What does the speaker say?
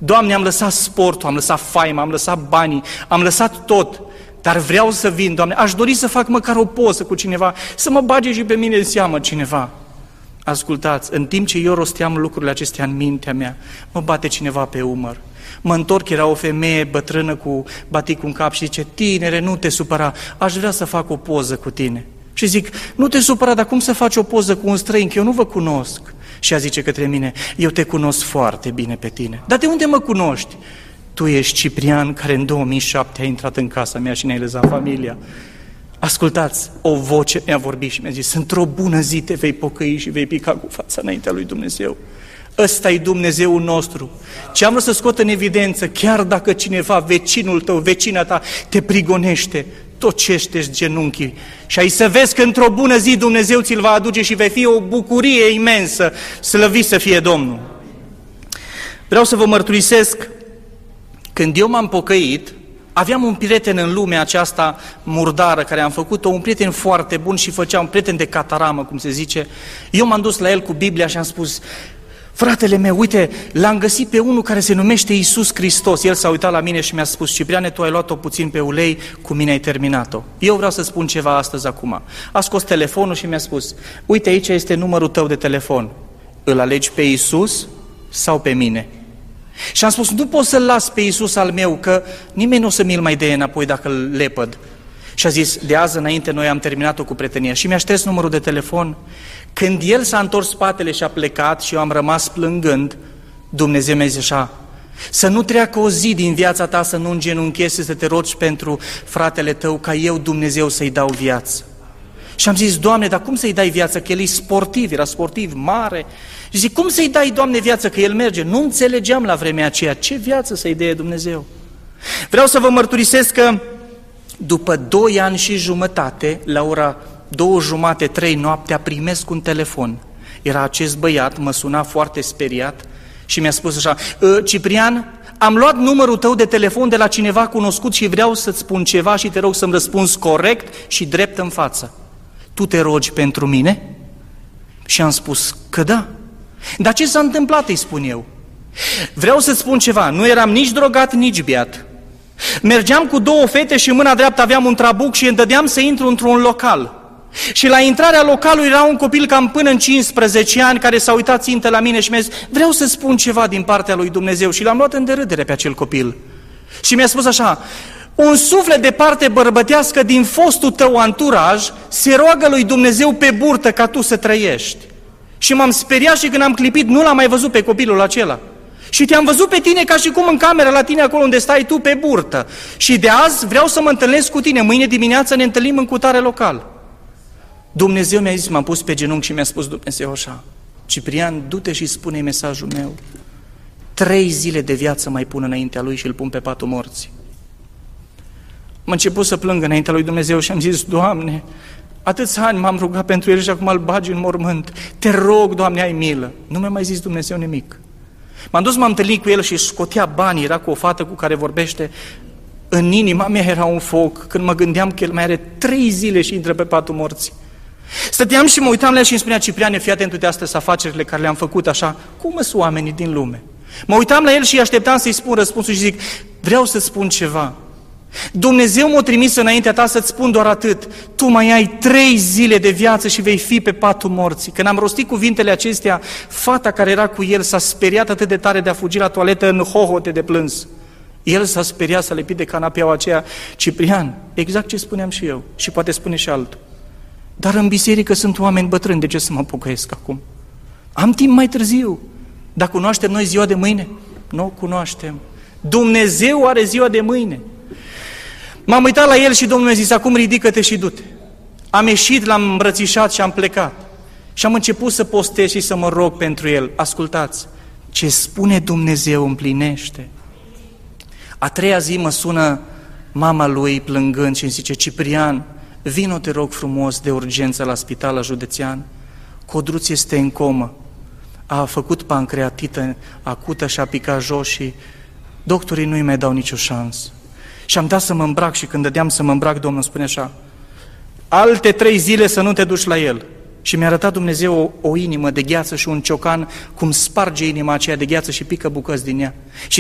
Doamne, am lăsat sportul, am lăsat faima, am lăsat banii, am lăsat tot, dar vreau să vin, Doamne, aș dori să fac măcar o poză cu cineva, să mă bage și pe mine în seamă cineva. Ascultați, în timp ce eu rosteam lucrurile acestea în mintea mea, mă bate cineva pe umăr. Mă întorc, era o femeie bătrână cu baticul în cap și zice, tinere, nu te supăra, aș vrea să fac o poză cu tine. Și zic, nu te supăra, dar cum să faci o poză cu un străin, că eu nu vă cunosc? Și ea zice către mine, eu te cunosc foarte bine pe tine. Dar de unde mă cunoști? Tu ești Ciprian care în 2007 a intrat în casa mea și ne-ai lăsat familia. Ascultați, o voce mi-a vorbit și mi-a zis, într-o bună zi te vei pocăi și vei pica cu fața înaintea lui Dumnezeu. Ăsta e Dumnezeul nostru. Ce am vrut să scot în evidență, chiar dacă cineva, vecinul tău, vecina ta, te prigonește, tocește-ți genunchii și ai să vezi că într-o bună zi Dumnezeu ți-l va aduce și vei fi o bucurie imensă, slăvit să fie Domnul. Vreau să vă mărturisesc, când eu m-am pocăit, aveam un prieten în lumea aceasta murdară care am făcut-o, un prieten foarte bun și făcea un prieten de cataramă, cum se zice. Eu m-am dus la el cu Biblia și am spus, fratele meu, uite, l-am găsit pe unul care se numește Iisus Hristos. El s-a uitat la mine și mi-a spus, Cipriane, tu ai luat-o puțin pe ulei, cu mine ai terminat-o. Eu vreau să spun ceva astăzi acum. A scos telefonul și mi-a spus, uite, aici este numărul tău de telefon. Îl alegi pe Iisus sau pe mine? Și am spus, nu pot să-l las pe Iisus al meu, că nimeni nu o să mi-l mai dea înapoi dacă îl lepăd. Și a zis, de azi înainte noi am terminat-o cu prietenia. Și mi-a șters numărul de telefon. Când el s-a întors spatele și a plecat și eu am rămas plângând, Dumnezeu mi-a zis așa, să nu treacă o zi din viața ta să nu îngenunchezi, să te rogi pentru fratele tău, ca eu, Dumnezeu, să-i dau viață. Și am zis, Doamne, dar cum să-i dai viață? Că el e sportiv, era sportiv, mare. Și zic, cum să-i dai, Doamne, viață? Că el merge. Nu înțelegeam la vremea aceea ce viață să-i dea Dumnezeu. Vreau să vă mărturisesc că după 2 ani și jumătate, la ora 2:30, 3 noaptea, primesc un telefon. Era acest băiat, mă suna foarte speriat și mi-a spus așa, Ciprian, am luat numărul tău de telefon de la cineva cunoscut și vreau să-ți spun ceva și te rog să-mi răspunzi corect și drept în față. Tu te rogi pentru mine? Și am spus că da. Dar ce s-a întâmplat, îi spun eu? Vreau să-ți spun ceva, nu eram nici drogat, nici beat. Mergeam cu 2 fete și în mâna dreaptă aveam un trabuc și îmi dădeam să intru într-un local. Și la intrarea localului era un copil cam până în 15 ani care s-a uitat țintă la mine și mi-a zis, vreau să spun ceva din partea lui Dumnezeu. Și l-am luat în derâdere pe acel copil. Și mi-a spus așa, un suflet de parte bărbătească din fostul tău anturaj se roagă lui Dumnezeu pe burtă ca tu să trăiești. Și m-am speriat și când am clipit nu l-am mai văzut pe copilul acela. Și te-am văzut pe tine ca și cum în cameră la tine acolo unde stai tu pe burtă. Și de azi vreau să mă întâlnesc cu tine, mâine dimineață ne întâlnim în cutare local. Dumnezeu mi-a zis, m-am pus pe genunchi și mi-a spus Dumnezeu așa, Ciprian, du-te și spune-i mesajul meu. 3 zile de viață mai pun înaintea lui și îl pun pe patul morții. Am început să plâng înaintea lui Dumnezeu și am zis, Doamne, atâția ani m-am rugat pentru el și acum îl bagi în mormânt. Te rog, Doamne, ai milă. Nu mi-a mai zis Dumnezeu nimic. M-am dus, m-am întâlnit cu el și scotea banii, era cu o fată cu care vorbește. În inima mea era un foc când mă gândeam că el mai are 3 zile și intră pe patul morții. Stăteam și mă uitam la el și îmi spunea, Cipriane, fii atent de astea afacerile care le-am făcut așa. Cum sunt oamenii din lume? Mă uitam la el și așteptam să-i spun răspunsul și zic, vreau să spun ceva. Dumnezeu m-a trimis înaintea ta să-ți spun doar atât. Tu mai ai 3 zile de viață și vei fi pe patul morții. Când am rostit cuvintele acestea, fata care era cu el s-a speriat atât de tare de a fugi la toaletă în hohote de plâns. El s-a speriat să lepi de canapeaua aceea. Ciprian, exact ce spuneam și eu și poate spune și altul. Dar în biserică sunt oameni bătrâni, de ce să mă pocăiesc acum? Am timp mai târziu. Dar cunoaștem noi ziua de mâine? Nu o cunoaștem. Dumnezeu are ziua de mâine. M-am uitat la el și Domnul mi-a zis, acum ridică-te și du-te. Am ieșit, l-am îmbrățișat și am plecat. Și am început să postez și să mă rog pentru el. Ascultați, ce spune Dumnezeu împlinește. A 3-a zi mă sună mama lui plângând și îmi zice, Ciprian, vino, te rog frumos, de urgență la spitalul județean. Codruț este în comă. A făcut pancreatită acută și a picat jos și doctorii nu-i mai dau nicio șansă. Și am dat să mă îmbrac și când dădeam să mă îmbrac, Domnul spune așa, alte 3 zile să nu te duci la el. Și mi-a arătat Dumnezeu o inimă de gheață și un ciocan, cum sparge inima aceea de gheață și pică bucăți din ea. Și